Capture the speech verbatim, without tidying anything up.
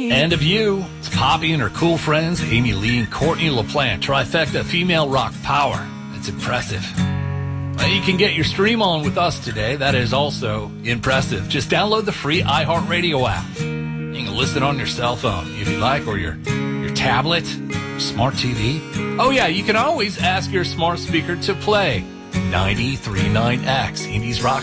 And of you, it's Poppy and her cool friends, Amy Lee and Courtney LaPlante. Trifecta female rock power. It's impressive. Well, you can get your stream on with us today. That is also impressive. Just download the free iHeartRadio app. You can listen on your cell phone if you like, or your, your tablet, smart T V. Oh, yeah, you can always ask your smart speaker to play ninety-three point nine X, Indies Rock